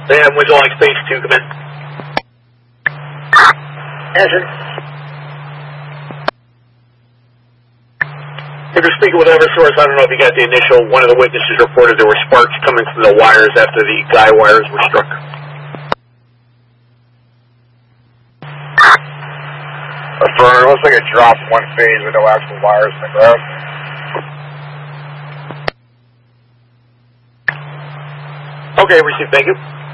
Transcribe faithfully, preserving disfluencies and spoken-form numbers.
And would you like space two, come in? Answer. If you're speaking with Eversource, I don't know if you got the initial, one of the witnesses reported there were sparks coming from the wires after the guy wires were struck. Affirmative, looks like it dropped one phase with no actual wires in the ground. Okay, received, thank you.